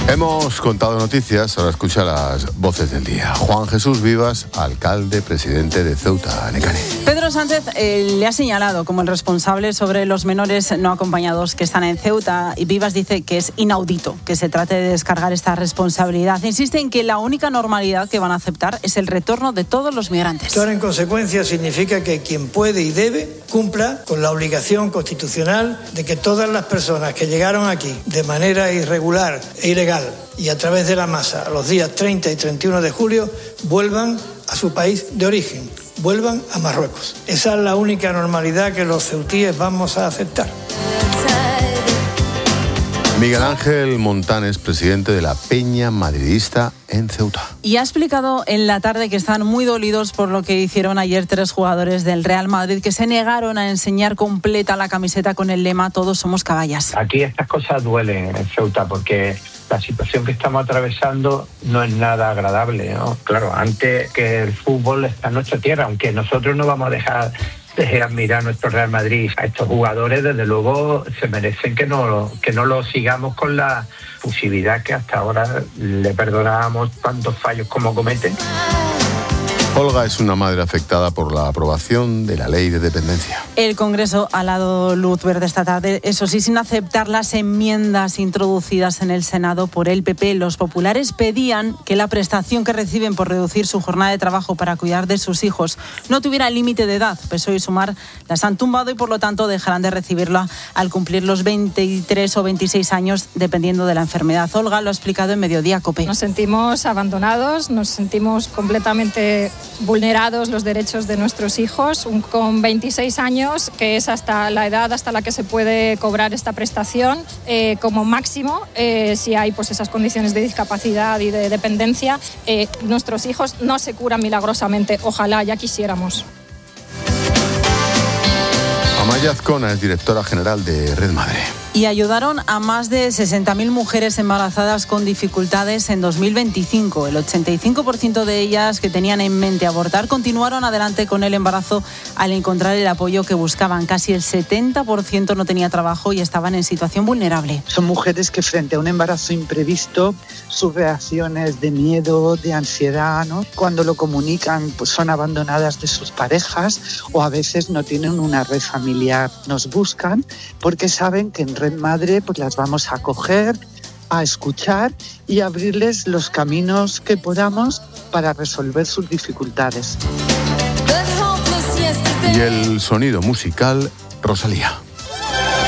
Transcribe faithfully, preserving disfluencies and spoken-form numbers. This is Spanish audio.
Hemos contado noticias, ahora escucha las voces del día. Juan Jesús Vivas, alcalde, presidente de Ceuta, Necane. Pedro Sánchez eh, le ha señalado como el responsable sobre los menores no acompañados que están en Ceuta, y Vivas dice que es inaudito que se trate de descargar esta responsabilidad. Insiste en que la única normalidad que van a aceptar es el retorno de todos los migrantes. Esto en consecuencia significa que quien puede y debe cumpla con la obligación constitucional de que todas las personas que llegaron aquí de manera irregular e ilegal y a través de la masa los días treinta y treinta y uno de julio vuelvan a su país de origen, vuelvan a Marruecos. Esa es la única normalidad que los ceutíes vamos a aceptar. Miguel Ángel Montanes, presidente de la Peña Madridista en Ceuta. Y ha explicado en la tarde que están muy dolidos por lo que hicieron ayer tres jugadores del Real Madrid que se negaron a enseñar completa la camiseta con el lema "Todos somos caballas". Aquí estas cosas duelen en Ceuta porque la situación que estamos atravesando no es nada agradable, ¿no? Claro, antes que el fútbol está en nuestra tierra, aunque nosotros no vamos a dejar de admirar nuestro Real Madrid. A estos jugadores, desde luego, se merecen que no, que no lo sigamos con la fusividad que hasta ahora le perdonábamos tantos fallos como cometen. Olga es una madre afectada por la aprobación de la ley de dependencia. El Congreso ha dado luz verde esta tarde, eso sí, sin aceptar las enmiendas introducidas en el Senado por el P P. Los populares pedían que la prestación que reciben por reducir su jornada de trabajo para cuidar de sus hijos no tuviera límite de edad. P S O E y Sumar las han tumbado y por lo tanto dejarán de recibirla al cumplir los veintitrés o veintiséis años, dependiendo de la enfermedad. Olga lo ha explicado en Mediodía COPE. Nos sentimos abandonados, nos sentimos completamente vulnerados los derechos de nuestros hijos. Con veintiséis años, que es hasta la edad hasta la que se puede cobrar esta prestación, eh, como máximo, eh, si hay pues esas condiciones de discapacidad y de dependencia, eh, nuestros hijos no se curan milagrosamente. Ojalá, ya quisiéramos. Amaya Azcona es directora general de Red Madre. Y ayudaron a más de sesenta mil mujeres embarazadas con dificultades en dos mil veinticinco. El ochenta y cinco por ciento de ellas que tenían en mente abortar continuaron adelante con el embarazo al encontrar el apoyo que buscaban. Casi el setenta por ciento no tenía trabajo y estaban en situación vulnerable. Son mujeres que frente a un embarazo imprevisto, sus reacciones de miedo, de ansiedad, ¿no? Cuando lo comunican, pues son abandonadas de sus parejas o a veces no tienen una red familiar. Nos buscan porque saben que en Red Madre pues las vamos a acoger, a escuchar y abrirles los caminos que podamos para resolver sus dificultades. Y el sonido musical, Rosalía.